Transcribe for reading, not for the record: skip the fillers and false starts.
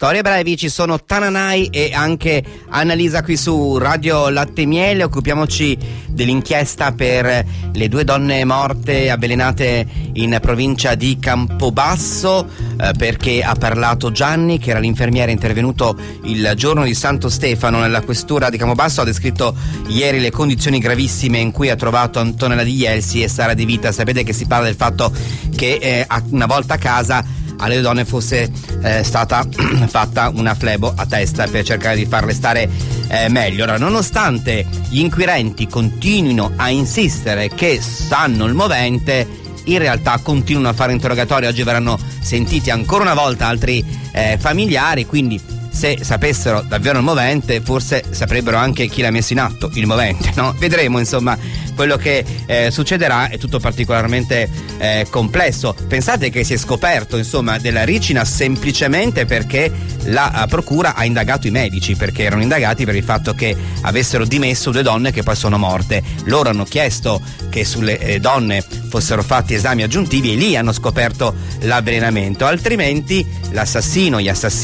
Storie brevi, ci sono Tananai e anche Annalisa qui su Radio Latte e Miele. Occupiamoci dell'inchiesta per le 2 donne morte avvelenate in provincia di Campobasso, perché ha parlato Gianni, che era l'infermiere intervenuto il giorno di Santo Stefano nella questura di Campobasso. Ha descritto ieri le condizioni gravissime in cui ha trovato Antonella Di Ielsi e Sara Di Vita. Sapete che si parla del fatto che una volta a casa alle 2 donne fosse stata fatta una flebo a testa per cercare di farle stare meglio. Ora, nonostante gli inquirenti continuino a insistere che sanno il movente, in realtà continuano a fare interrogatori. Oggi verranno sentiti ancora una volta altri familiari, quindi se sapessero davvero il movente forse saprebbero anche chi l'ha messo in atto il movente, no? Vedremo insomma quello che succederà. È tutto particolarmente complesso. Pensate che si è scoperto insomma della ricina semplicemente perché la procura ha indagato i medici, perché erano indagati per il fatto che avessero dimesso 2 donne che poi sono morte. Loro hanno chiesto che sulle donne fossero fatti esami aggiuntivi e lì hanno scoperto l'avvelenamento, altrimenti gli assassini